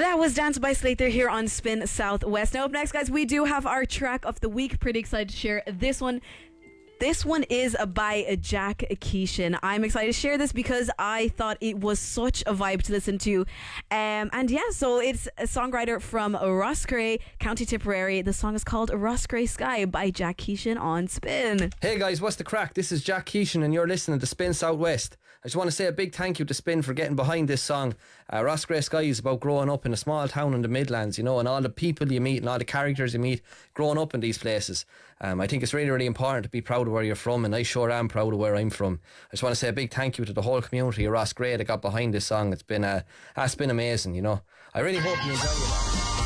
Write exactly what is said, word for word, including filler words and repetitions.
That was Dance by Slater here on Spin Southwest. Now up next, guys, we do have our track of the week. Pretty excited to share this one. This one is by Jack Keeshan. I'm excited to share this because I thought it was such a vibe to listen to. Um, and yeah, so it's a songwriter from Roscrea, County Tipperary. The song is called Roscrea Sky by Jack Keeshan on Spin. Hey guys, what's the crack? This is Jack Keeshan and you're listening to Spin Southwest. I just want to say a big thank you to Spin for getting behind this song. Uh, Roscrea Sky is about growing up in a small town in the Midlands, you know, and all the people you meet and all the characters you meet growing up in these places. Um, I think it's really, really important to be proud of where you're from, and I sure am proud of where I'm from. I just want to say a big thank you to the whole community of Roscrea that got behind this song. It's been, uh, it's been amazing, you know. I really hope you enjoy it.